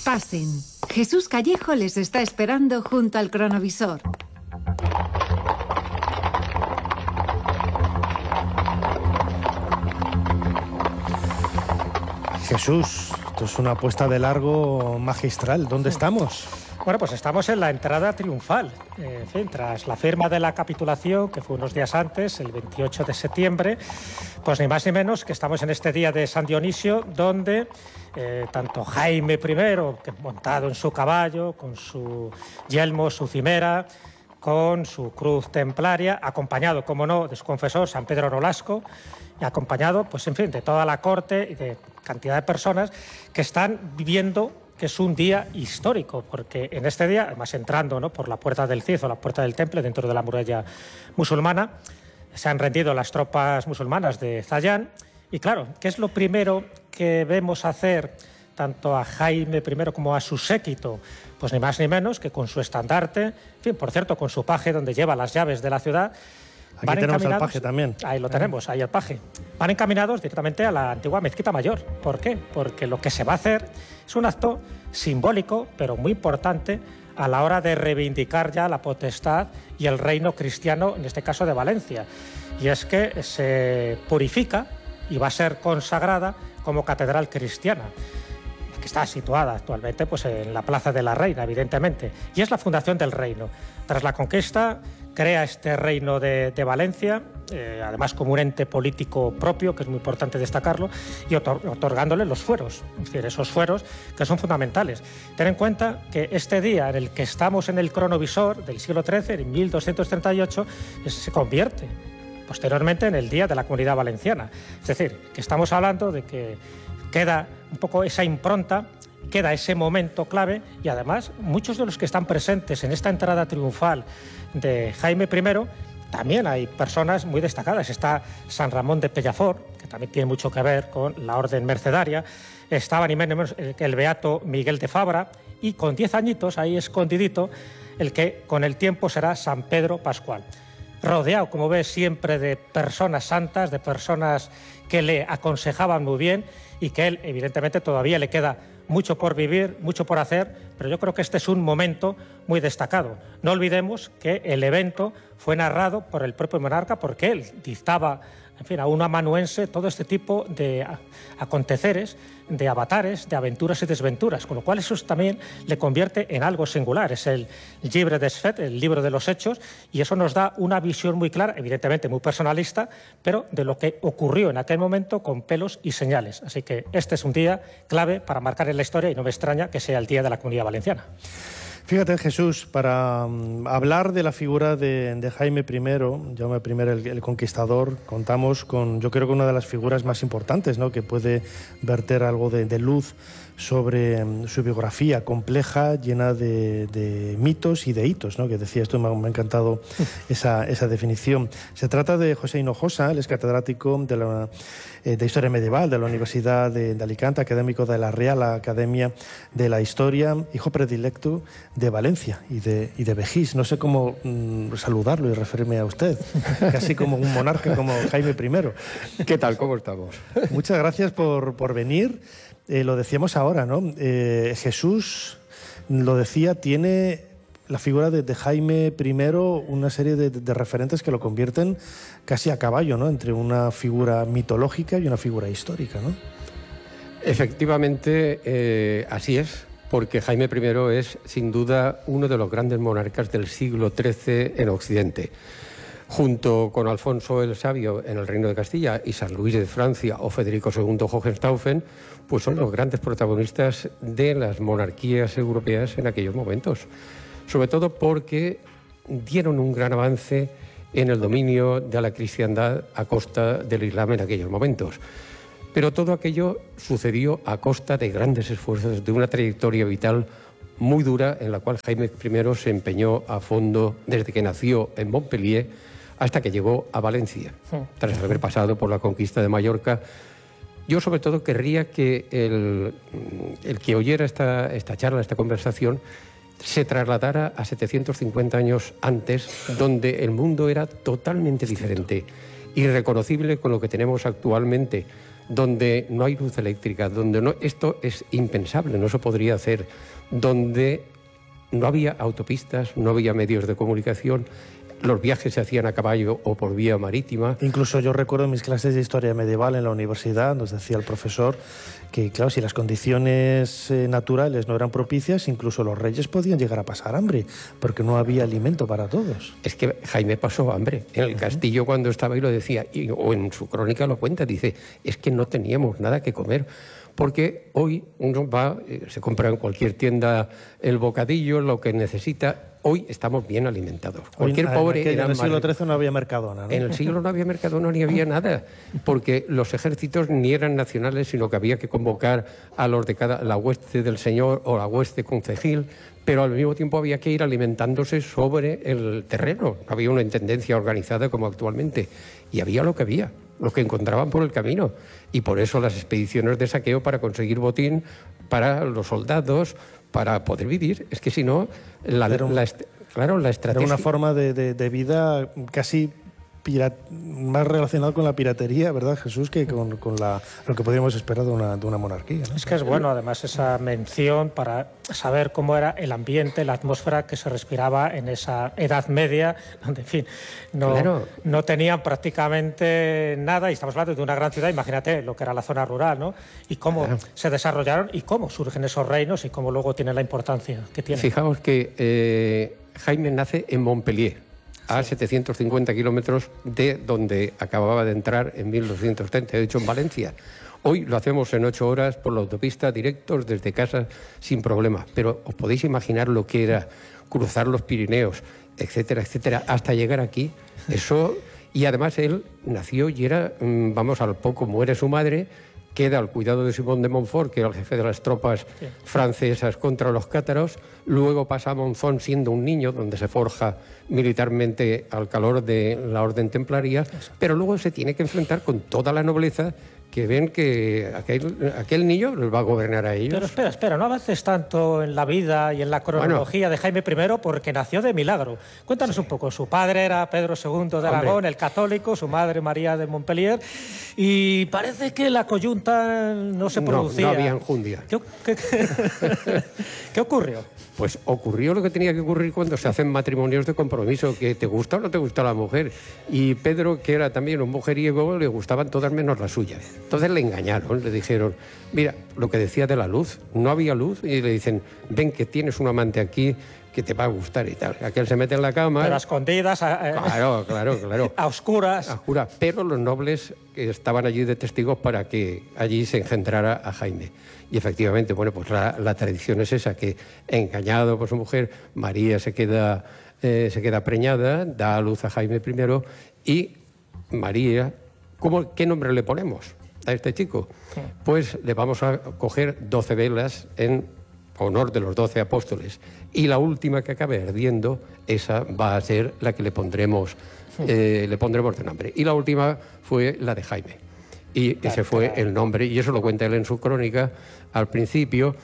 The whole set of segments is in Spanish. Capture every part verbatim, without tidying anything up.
Pasen. Jesús Callejo les está esperando junto al cronovisor. Jesús, esto es una apuesta de largo magistral. ¿Dónde estamos? Bueno, pues estamos en la entrada triunfal. Eh, en fin, tras la firma de la capitulación, que fue unos días antes, el veintiocho de septiembre, pues ni más ni menos que estamos en este día de San Dionisio, donde eh, tanto Jaime primero, que montado en su caballo, con su yelmo, su cimera, con su cruz templaria, acompañado, como no, de su confesor, San Pedro Nolasco, y acompañado, pues en fin, de toda la corte y de cantidad de personas que están viviendo que es un día histórico, porque en este día, además entrando, ¿no?, por la puerta del Cid o la puerta del Temple, dentro de la muralla musulmana, se han rendido las tropas musulmanas de Zayán. Y claro, ¿qué es lo primero que vemos hacer tanto a Jaime primero como a su séquito? Pues ni más ni menos que con su estandarte, en fin, por cierto, con su paje donde lleva las llaves de la ciudad. Aquí van tenemos al paje también. Ahí lo tenemos, ahí el paje. Van encaminados directamente a la antigua mezquita mayor. ¿Por qué? Porque lo que se va a hacer es un acto simbólico, pero muy importante, a la hora de reivindicar ya la potestad y el reino cristiano, en este caso de Valencia. Y es que se purifica y va a ser consagrada como catedral cristiana, que está situada actualmente pues, en la Plaza de la Reina, evidentemente. Y es la fundación del reino. Tras la conquista, crea este reino de, de Valencia, eh, además como un ente político propio, que es muy importante destacarlo, y otor otorgándole los fueros, es decir, esos fueros que son fundamentales. Ten en cuenta que este día en el que estamos en el cronovisor del siglo trece, en mil doscientos treinta y ocho, se convierte posteriormente en el Día de la Comunidad Valenciana. Es decir, que estamos hablando de que queda un poco esa impronta, queda ese momento clave, y además muchos de los que están presentes en esta entrada triunfal de Jaime primero, también hay personas muy destacadas. Está San Ramón de Pellafort, que también tiene mucho que ver con la orden mercedaria. Estaba ni menos el, el beato Miguel de Fabra, y con diez añitos, ahí escondidito, el que con el tiempo será San Pedro Pascual. Rodeado, como ves, siempre de personas santas, de personas que le aconsejaban muy bien, y que él, evidentemente, todavía le queda mucho por vivir, mucho por hacer, pero yo creo que este es un momento muy destacado. No olvidemos que el evento fue narrado por el propio monarca, porque él dictaba, en fin, a un amanuense todo este tipo de aconteceres, de avatares, de aventuras y desventuras, con lo cual eso también le convierte en algo singular. Es el Llibre dels Fets, el libro de los hechos, y eso nos da una visión muy clara, evidentemente muy personalista, pero de lo que ocurrió en aquel momento con pelos y señales. Así que este es un día clave para marcar en la historia, y no me extraña que sea el Día de la Comunidad Valenciana. Fíjate, Jesús, para um, hablar de la figura de, de Jaime primero, Jaume primero, el, el conquistador, contamos con, yo creo que una de las figuras más importantes, ¿no?, que puede verter algo de, de luz sobre um, su biografía compleja, llena de, de mitos y de hitos, ¿no?, que decía esto, me ha, me ha encantado esa, esa definición. Se trata de José Hinojosa, él es catedrático de, la, eh, de Historia Medieval de la Universidad de, de Alicante, académico de la Real Academia de la Historia, hijo predilecto de Valencia y de, y de Begís. No sé cómo mmm, saludarlo y referirme a usted, casi como un monarca como Jaime primero. ¿Qué tal? ¿Cómo estamos? Muchas gracias por, por venir. Eh, lo decíamos ahora, ¿no? Eh, Jesús, lo decía, tiene la figura de, de Jaime primero una serie de, de referentes que lo convierten casi a caballo, ¿no?, entre una figura mitológica y una figura histórica, ¿no? Efectivamente, eh, así es. Porque Jaime primero es, sin duda, uno de los grandes monarcas del siglo trece en Occidente. Junto con Alfonso el Sabio en el Reino de Castilla y San Luis de Francia o Federico segundo Hohenstaufen, pues son los grandes protagonistas de las monarquías europeas en aquellos momentos. Sobre todo porque dieron un gran avance en el dominio de la cristiandad a costa del Islam en aquellos momentos. Pero todo aquello sucedió a costa de grandes esfuerzos, de una trayectoria vital muy dura en la cual Jaime primero se empeñó a fondo desde que nació en Montpellier hasta que llegó a Valencia, tras haber pasado por la conquista de Mallorca. Yo sobre todo querría que el, el que oyera esta, esta charla, esta conversación, se trasladara a setecientos cincuenta años antes, donde el mundo era totalmente diferente, irreconocible con lo que tenemos actualmente, donde no hay luz eléctrica, donde no, esto es impensable, no se podría hacer, donde no había autopistas, no había medios de comunicación, los viajes se hacían a caballo o por vía marítima. Incluso yo recuerdo en mis clases de historia medieval en la universidad, nos decía el profesor que, claro, si las condiciones eh, naturales no eran propicias, incluso los reyes podían llegar a pasar hambre, porque no había alimento para todos. Es que Jaime pasó hambre en el uh-huh. castillo cuando estaba y lo decía, y, o en su crónica lo cuenta, dice, es que no teníamos nada que comer. Porque hoy uno va, eh, se compra en cualquier tienda el bocadillo, lo que necesita. Hoy estamos bien alimentados. Cualquier hoy, pobre en, aquel, era en el siglo mar... trece no había Mercadona, ¿no? En el siglo no había Mercadona ni había nada, porque los ejércitos ni eran nacionales, sino que había que convocar a los de cada, la hueste del señor o la hueste concejil, pero al mismo tiempo había que ir alimentándose sobre el terreno. No había una intendencia organizada como actualmente, y había lo que había, lo que encontraban por el camino. Y por eso las expediciones de saqueo para conseguir botín para los soldados, para poder vivir. Es que si no, la, un, la, claro, la estrategia... Era una forma de, de, de vida casi pirat, más relacionada con la piratería, ¿verdad, Jesús?, que con, con la, lo que podríamos esperar de una, de una monarquía, ¿no? Es que es bueno, además, esa mención para saber cómo era el ambiente, la atmósfera que se respiraba en esa Edad Media, donde, en fin, no, claro. no tenían prácticamente nada, y estamos hablando de una gran ciudad, imagínate lo que era la zona rural, ¿no? Y cómo claro. se desarrollaron y cómo surgen esos reinos y cómo luego tienen la importancia que tienen. Fijaos que eh, Jaime nace en Montpellier, a setecientos cincuenta kilómetros de donde acababa de entrar en mil doscientos treinta, de hecho en Valencia. Hoy lo hacemos en ocho horas por la autopista, directos desde casa, sin problema. Pero os podéis imaginar lo que era cruzar los Pirineos, etcétera, etcétera, hasta llegar aquí. Eso, y además él nació y era, vamos, al poco muere su madre, queda al cuidado de Simón de Montfort, que era el jefe de las tropas sí. francesas contra los cátaros. Luego pasa a Monzón siendo un niño, donde se forja militarmente al calor de la orden templaria, pero luego se tiene que enfrentar con toda la nobleza, que ven que aquel, aquel niño les va a gobernar a ellos. Pero espera, espera, no avances tanto en la vida y en la cronología bueno, de Jaime primero, porque nació de milagro. Cuéntanos sí. un poco. Su padre era Pedro segundo de Aragón, Hombre. el católico, su madre María de Montpellier, y parece que la coyunta no se producía. No, no había enjundia. ¿Qué, qué, qué, ¿Qué ocurrió? Pues ocurrió lo que tenía que ocurrir cuando se hacen matrimonios de compromiso, que te gusta o no te gusta la mujer. Y Pedro, que era también un mujeriego, le gustaban todas menos las suyas. Entonces le engañaron, le dijeron, mira, lo que decía de la luz, no había luz, y le dicen, ven que tienes un amante aquí que te va a gustar y tal. Aquel se mete en la cama... Pero a escondidas... A, eh, claro, claro, claro. A oscuras. A oscuras. Pero los nobles estaban allí de testigos para que allí se engendrara a Jaime. Y efectivamente, bueno, pues la, la tradición es esa, que engañado por su mujer, María se queda, eh, se queda preñada, da a luz a Jaime primero, y María, ¿cómo, ¿qué nombre le ponemos a este chico? Sí. Pues le vamos a coger doce velas en honor de los doce apóstoles, y la última que acabe ardiendo, esa va a ser la que le pondremos, eh, le pondremos de nombre. Y la última fue la de Jaime, y ese fue el nombre, y eso lo cuenta él en su crónica al principio.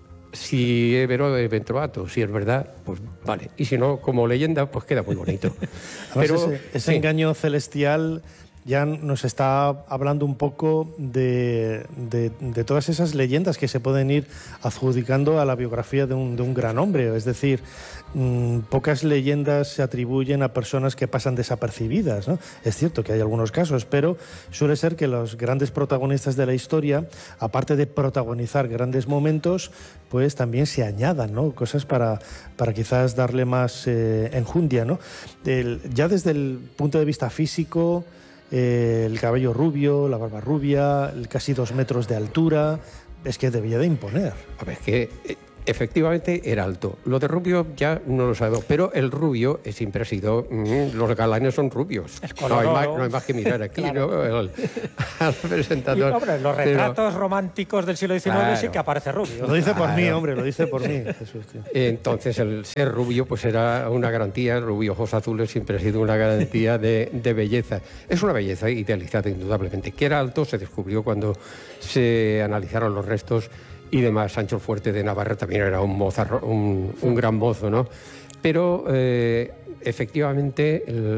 Si es vero, es ventrovato, si es verdad, pues vale, y si no, como leyenda, pues queda muy bonito. Pero ese, ese sí. engaño celestial ya nos está hablando un poco de, de, de todas esas leyendas que se pueden ir adjudicando a la biografía de un, de un gran hombre. Es decir, mmm, pocas leyendas se atribuyen a personas que pasan desapercibidas, ¿no? Es cierto que hay algunos casos, pero suele ser que los grandes protagonistas de la historia, aparte de protagonizar grandes momentos, pues también se añadan, ¿no? Cosas para, para quizás darle más eh, enjundia, ¿no? El, ya desde el punto de vista físico, Eh, el cabello rubio, la barba rubia, el casi dos metros de altura, es que debía de imponer. A ver, es que efectivamente era alto. Lo de rubio ya no lo sabemos, pero el rubio siempre ha sido... Mmm, los galanes son rubios. No hay, más, no hay más que mirar aquí, claro. ¿no? El, al presentador. Y, hombre, los retratos pero... románticos del siglo diecinueve claro. sí que aparece rubio. Lo dice por claro. mí, hombre, lo dice por mí. Jesús, tío. Entonces, el ser rubio pues era una garantía, el rubio ojos azules siempre ha sido una garantía de, de belleza. Es una belleza idealizada, indudablemente. Que era alto se descubrió cuando se analizaron los restos y demás. Sancho Fuerte de Navarra también era un, mozarro, un, un gran mozo, ¿no? Pero eh, efectivamente el,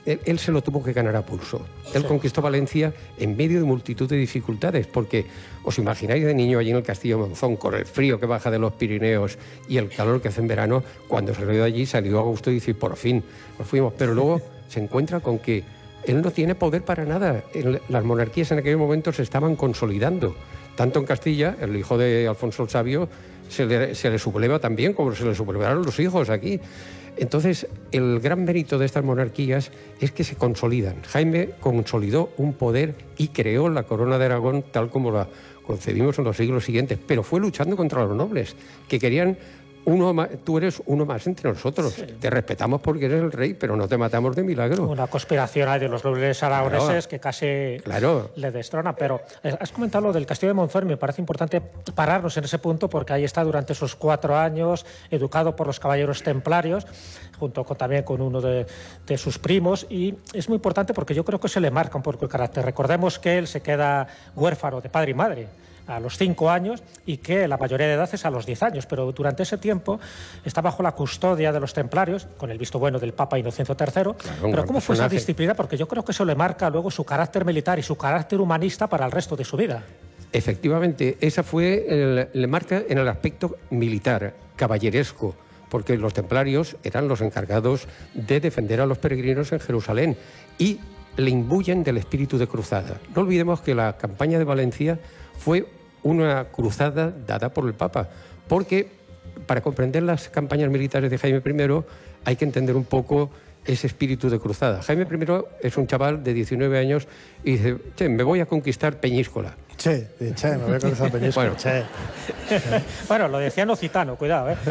él, él se lo tuvo que ganar a pulso. Él sí. conquistó Valencia en medio de multitud de dificultades, porque os imagináis de niño allí en el Castillo de Monzón, con el frío que baja de los Pirineos y el calor que hace en verano, cuando salió de allí salió a gusto y dice, por fin, nos fuimos. Pero luego se encuentra con que él no tiene poder para nada. El, las monarquías en aquel momento se estaban consolidando. Tanto en Castilla, el hijo de Alfonso el Sabio se le, se le subleva también, como se le sublevaron los hijos aquí. Entonces, el gran mérito de estas monarquías es que se consolidan. Jaime consolidó un poder y creó la corona de Aragón tal como la concebimos en los siglos siguientes, pero fue luchando contra los nobles, que querían... Uno más, tú eres uno más entre nosotros. Sí. Te respetamos porque eres el rey, pero no te matamos de milagro. Una conspiración hay de los nobles aragoneses claro. que casi claro. le destronan. Pero has comentado lo del Castillo de Monzón y me parece importante pararnos en ese punto porque ahí está durante esos cuatro años, educado por los caballeros templarios, junto con, también con uno de, de sus primos. Y es muy importante porque yo creo que se le marca un poco el carácter. Recordemos que él se queda huérfano de padre y madre a los cinco años y que la mayoría de edad es a los diez años, pero durante ese tiempo está bajo la custodia de los templarios, con el visto bueno del Papa Inocencio tercero. Claro, pero ¿cómo fue esa disciplina? Porque yo creo que eso le marca luego su carácter militar y su carácter humanista para el resto de su vida. Efectivamente, esa fue, el, le marca en el aspecto militar, caballeresco, porque los templarios eran los encargados de defender a los peregrinos en Jerusalén y le imbuyen del espíritu de cruzada. No olvidemos que la campaña de Valencia fue una cruzada dada por el Papa, porque para comprender las campañas militares de Jaime primero hay que entender un poco ese espíritu de cruzada. Jaime primero es un chaval de diecinueve años y dice, che, me voy a conquistar Peñíscola. Che, che, me voy a conquistar Peñíscola. Bueno, che. Bueno, lo decía Nocitano, cuidado, ¿eh?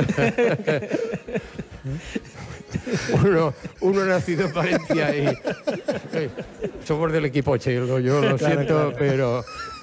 Uno, uno nacido en Valencia y... Somos del equipo Chelo, yo lo claro, siento, claro. pero...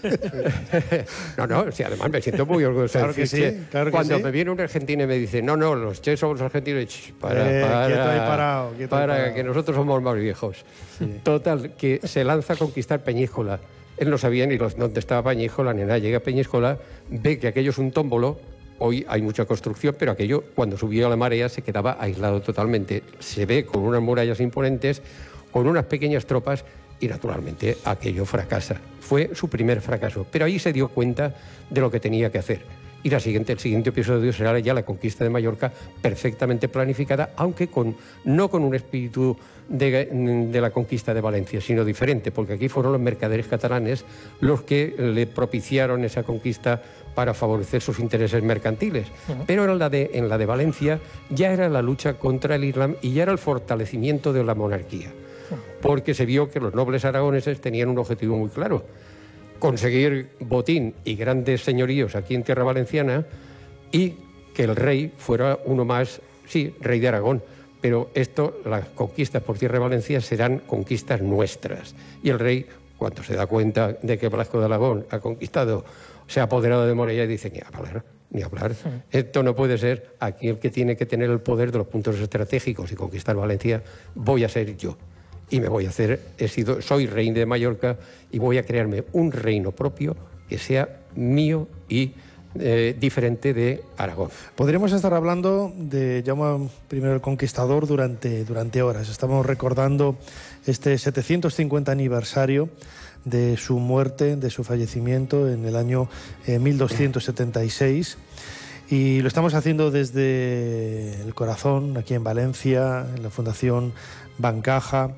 No, no, sí, además me siento muy orgulloso. Claro que sí, claro que Cuando sí. me viene un argentino y me dice, no, no, los Che somos argentinos, ch, para, eh, para, quieto ahí parado, quieto para ahí parado. que nosotros somos más viejos. Sí. Total, que se lanza a conquistar Peñíscola. Él no sabía ni los, dónde estaba Peñíscola, ni nada. Llega a Peñíscola, ve que aquello es un tómbolo. Hoy hay mucha construcción, pero aquello, cuando subió a la marea, se quedaba aislado totalmente. Se ve con unas murallas imponentes, con unas pequeñas tropas, y naturalmente aquello fracasa. Fue su primer fracaso, pero ahí se dio cuenta de lo que tenía que hacer. Y la siguiente, el siguiente episodio será ya la conquista de Mallorca, perfectamente planificada, aunque con, no con un espíritu de, de la conquista de Valencia, sino diferente, porque aquí fueron los mercaderes catalanes los que le propiciaron esa conquista para favorecer sus intereses mercantiles. Uh-huh. Pero en la, de, en la de Valencia ya era la lucha contra el Islam y ya era el fortalecimiento de la monarquía, porque se vio que los nobles aragoneses tenían un objetivo muy claro: conseguir botín y grandes señoríos aquí en tierra valenciana y que el rey fuera uno más, sí, rey de Aragón, pero esto, las conquistas por tierra de Valencia serán conquistas nuestras. Y el rey, cuando se da cuenta de que Blasco de Aragón ha conquistado, se ha apoderado de Morella, dice, ni hablar, ni hablar. Sí. Esto no puede ser. Aquí el que tiene que tener el poder de los puntos estratégicos y conquistar Valencia voy a ser yo. Y me voy a hacer, he sido, soy rey de Mallorca y voy a crearme un reino propio que sea mío y eh, diferente de Aragón. Podríamos estar hablando de Jaume primero el Conquistador durante, durante horas. Estamos recordando este setecientos cincuenta aniversario de su muerte, de su fallecimiento en el año eh, mil doscientos setenta y seis. Y lo estamos haciendo desde el corazón, aquí en Valencia, en la Fundación Bancaja.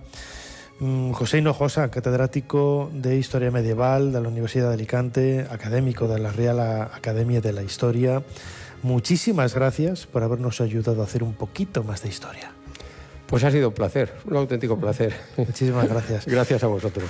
José Hinojosa, catedrático de Historia Medieval de la Universidad de Alicante, académico de la Real Academia de la Historia. Muchísimas gracias por habernos ayudado a hacer un poquito más de historia. Pues ha sido un placer, un auténtico placer. Muchísimas gracias. Gracias a vosotros.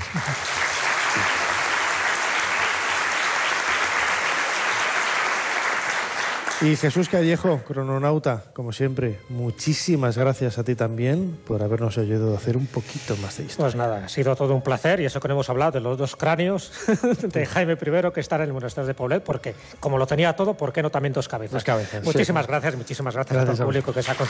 Y Jesús Callejo, crononauta, como siempre, muchísimas gracias a ti también por habernos ayudado a hacer un poquito más de historia. Pues nada, ha sido todo un placer, y eso que no hemos hablado de los dos cráneos de Jaime primero que están en el monasterio de Poblet, porque como lo tenía todo, ¿por qué no también dos cabezas? Dos cabezas. Muchísimas sí. gracias, muchísimas gracias, gracias al público que se ha